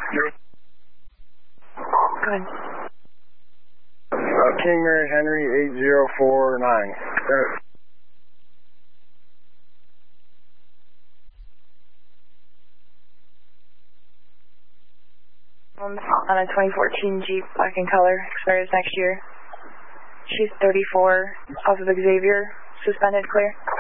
Go ahead. King Mary Henry 8049. On a 2014 Jeep, black in color, expires next year. She's 34, off of Xavier, suspended, clear.